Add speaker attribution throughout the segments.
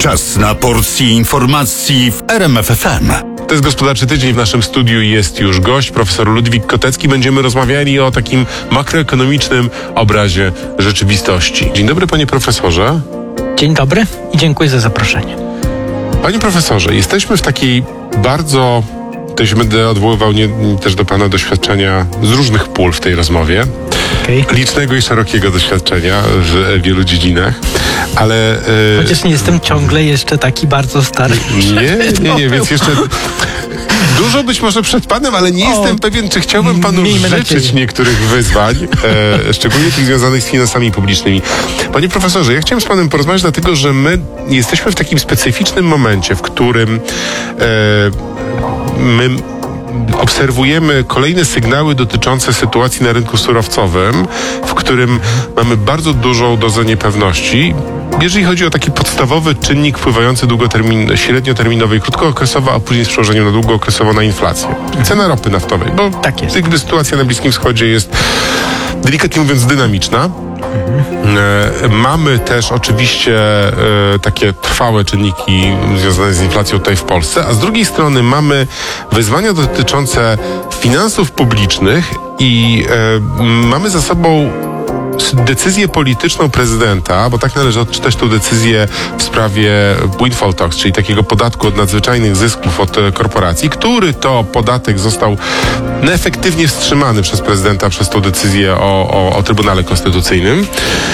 Speaker 1: Czas na porcję informacji w RMF FM.
Speaker 2: To jest Gospodarczy Tydzień. W naszym studiu jest już gość, profesor Ludwik Kotecki. Będziemy rozmawiali o takim makroekonomicznym obrazie rzeczywistości. Dzień dobry, panie profesorze.
Speaker 3: Dzień dobry i dziękuję za zaproszenie.
Speaker 2: Panie profesorze, jesteśmy w takiej bardzo... Też będę odwoływał też do pana doświadczenia z różnych pól w tej rozmowie. Licznego i szerokiego doświadczenia w wielu dziedzinach, ale...
Speaker 3: Chociaż nie jestem ciągle jeszcze taki bardzo stary.
Speaker 2: Nie, więc jeszcze... Dużo być może przed panem, ale nie jestem pewien, czy chciałbym panu życzyć niektórych wyzwań, szczególnie tych związanych z finansami publicznymi. Panie profesorze, ja chciałem z panem porozmawiać, dlatego że my jesteśmy w takim specyficznym momencie, w którym my obserwujemy kolejne sygnały dotyczące sytuacji na rynku surowcowym, w którym mamy bardzo dużą dozę niepewności, jeżeli chodzi o taki podstawowy czynnik wpływający średnioterminowy i krótkookresowo, a później z przełożeniem na długookresowo na inflację. Cena ropy naftowej, bo
Speaker 3: tak jest.
Speaker 2: Jakby sytuacja na Bliskim Wschodzie jest, delikatnie mówiąc, dynamiczna. Mamy też oczywiście takie trwałe czynniki związane z inflacją tutaj w Polsce, a z drugiej strony mamy wyzwania dotyczące finansów publicznych i mamy za sobą decyzję polityczną prezydenta, bo tak należy odczytać tę decyzję w sprawie windfall tax, czyli takiego podatku od nadzwyczajnych zysków od korporacji, który to podatek został efektywnie wstrzymany przez prezydenta przez tą decyzję o Trybunale Konstytucyjnym.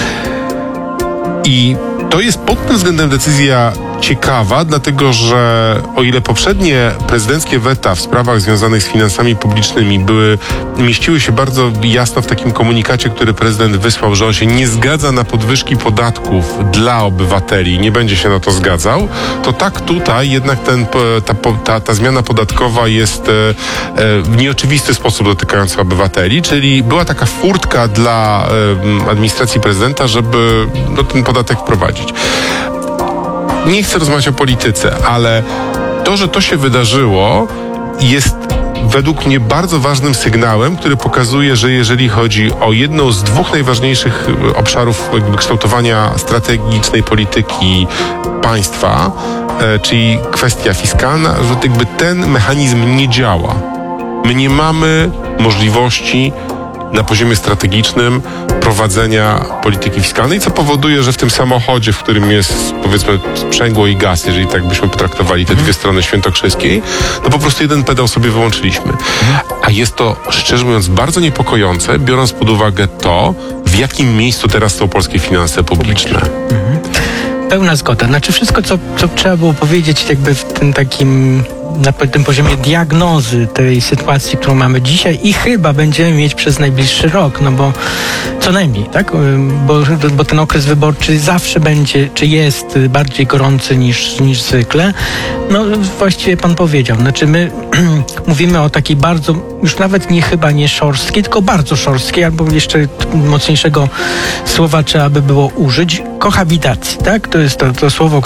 Speaker 2: I to jest pod tym względem decyzja ciekawa, dlatego że o ile poprzednie prezydenckie weta w sprawach związanych z finansami publicznymi mieściły się bardzo jasno w takim komunikacie, który prezydent wysłał, że on się nie zgadza na podwyżki podatków dla obywateli, nie będzie się na to zgadzał, to tak tutaj jednak ta zmiana podatkowa jest w nieoczywisty sposób dotykająca obywateli, czyli była taka furtka dla administracji prezydenta, żeby ten podatek wprowadzić. Nie chcę rozmawiać o polityce, ale to, że to się wydarzyło, jest według mnie bardzo ważnym sygnałem, który pokazuje, że jeżeli chodzi o jedną z dwóch najważniejszych obszarów kształtowania strategicznej polityki państwa, czyli kwestia fiskalna, że jakby ten mechanizm nie działa. My nie mamy możliwości na poziomie strategicznym prowadzenia polityki fiskalnej, co powoduje, że w tym samochodzie, w którym jest, powiedzmy, sprzęgło i gaz, jeżeli tak byśmy potraktowali te dwie strony świętokrzyskiej, to po prostu jeden pedał sobie wyłączyliśmy. A jest to, szczerze mówiąc, bardzo niepokojące, biorąc pod uwagę to, w jakim miejscu teraz są polskie finanse publiczne.
Speaker 3: Pełna zgoda. Znaczy wszystko, co trzeba było powiedzieć jakby w tym takim, na tym poziomie diagnozy tej sytuacji, którą mamy dzisiaj i chyba będziemy mieć przez najbliższy rok, no bo co najmniej, tak? Bo ten okres wyborczy zawsze będzie, czy jest bardziej gorący niż zwykle. No właściwie pan powiedział. Znaczy my mówimy o takiej bardzo, już nawet nie szorstkiej, tylko bardzo szorstkiej, albo jeszcze mocniejszego słowa trzeba by było użyć, kohabitacji, tak? To jest to słowo,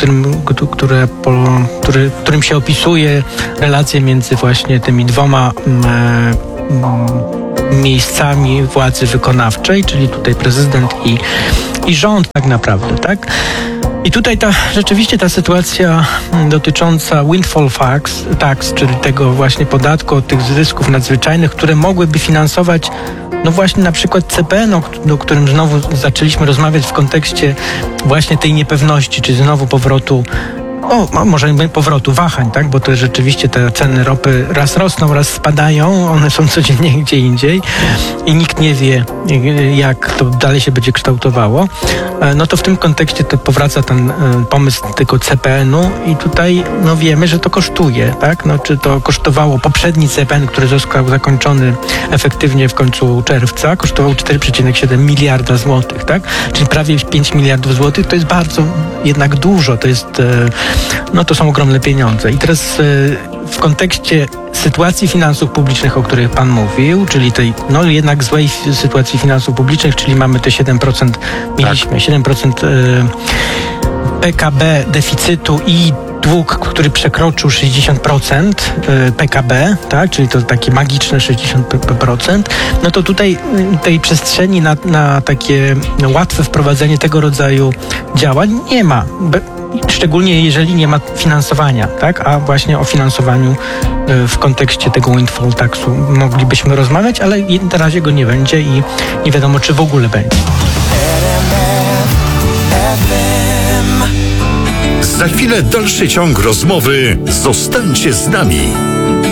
Speaker 3: którym się opisuje relacje między właśnie tymi dwoma miejscami władzy wykonawczej, czyli tutaj prezydent i rząd tak naprawdę, tak? I tutaj rzeczywiście ta sytuacja dotycząca windfall tax, czyli tego właśnie podatku od tych zysków nadzwyczajnych, które mogłyby finansować no właśnie na przykład CPN, o którym znowu zaczęliśmy rozmawiać w kontekście właśnie tej niepewności, czy znowu powrotu, może powrotu wahań, tak? Bo to rzeczywiście te ceny ropy raz rosną, raz spadają, one są codziennie gdzie indziej i nikt nie wie, jak to dalej się będzie kształtowało. No to w tym kontekście to powraca ten pomysł tego CPN-u i tutaj no wiemy, że to kosztuje, tak? No czy to kosztowało poprzedni CPN, który został zakończony efektywnie w końcu czerwca, kosztował 4,7 miliarda złotych, tak? Czyli prawie 5 miliardów złotych, to jest bardzo jednak dużo, to jest no to są ogromne pieniądze. I teraz w kontekście sytuacji finansów publicznych, o których pan mówił, czyli tej no jednak złej sytuacji finansów publicznych, czyli mamy te 7%, mieliśmy 7% PKB deficytu i dług, który przekroczył 60% PKB, tak, czyli to takie magiczne 60%, no to tutaj tej przestrzeni na takie łatwe wprowadzenie tego rodzaju działań nie ma. szczególnie jeżeli nie ma finansowania, tak? A właśnie o finansowaniu w kontekście tego windfall taxu moglibyśmy rozmawiać, ale na razie go nie będzie i nie wiadomo, czy w ogóle będzie.
Speaker 1: Za chwilę dalszy ciąg rozmowy. Zostańcie z nami.